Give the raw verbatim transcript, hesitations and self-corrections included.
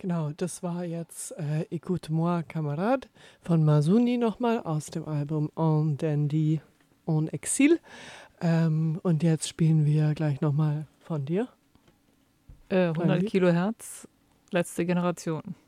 Genau, das war jetzt äh, Écoute-moi, Camarade von Masuni nochmal aus dem Album En Dandy en Exil. Ähm, und jetzt spielen wir gleich nochmal von dir. Äh, hundert Kilohertz, letzte Generation.